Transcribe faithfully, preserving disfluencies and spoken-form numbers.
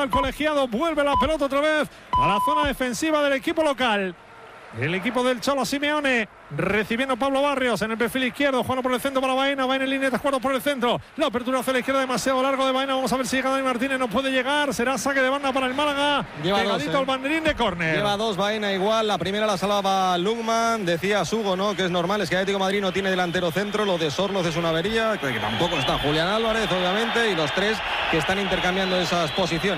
el colegiado. Vuelve la pelota otra vez a la zona defensiva del equipo local. El equipo del Cholo Simeone recibiendo Pablo Barrios en el perfil izquierdo, jugando por el centro para Baena, Baena en línea de cuatro por el centro, la apertura hacia la izquierda demasiado largo de Baena, vamos a ver si llega Dani Martínez, no puede llegar, será saque de banda para el Málaga, lleva pegadito dos, eh. al banderín de córner. Lleva dos Baena igual, la primera la salvaba Lungman, decía Sugo, ¿no?, que es normal, es que Atlético de Madrid no tiene delantero centro, lo de Sorloz es una avería, que tampoco está Julián Álvarez, obviamente, y los tres que están intercambiando esas posiciones.